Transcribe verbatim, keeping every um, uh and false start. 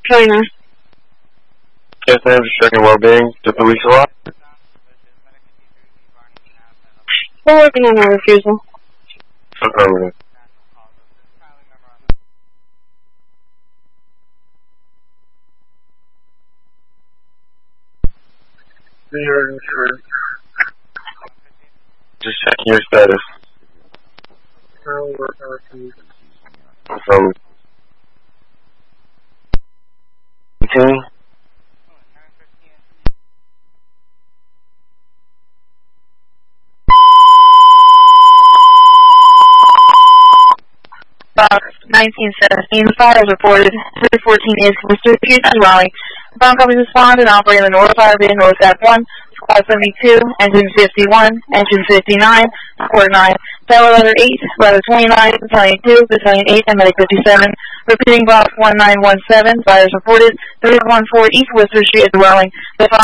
China. Yes, ma'am. Just checking well-being. The police a lot? We're working on a refusal. Affirmative. Just checking your status. From eighteen. Box nineteen seventeen, fire is reported. three fourteen is Mister Houston Raleigh. Ground company responded, operating the North Fire Bay, North F one, Squad seventy-two, Engine fifty-one, Engine fifty-nine, Squad nine, Tower letter eight, letter twenty-nine, Battalion two, Battalion eight, and Medic fifty-seven. Repeating box one nine one seven, fire is reported, three one four East Worcester Street, dwelling. The